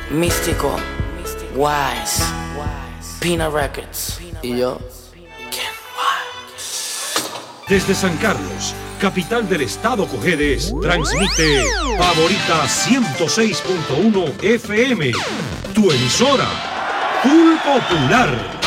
Místico, Wise, Pina Records y yo, Ken Wise. Desde San Carlos, capital del estado Cojedes, transmite Favorita 106.1 FM, tu emisora, Full Popular.